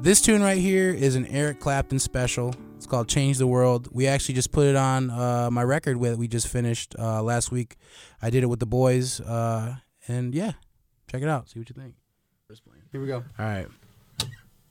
This tune right here is an Eric Clapton special. It's called Change the World. We actually just put it on my record we just finished last week. I did it with the boys. And yeah, check it out. See what you think. Here we go. All right.